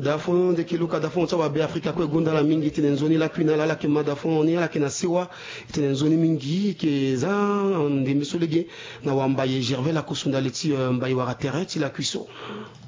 dafon de kilo ka dafon sawa be Afrika ko gonda la mingi tinenzoni la kwina la ke madafon ni la kinasiwa tinenzoni mingi ke za ndimisolege na wambaye Gervais la kusunda leti mbaye wa terre ti la cuisson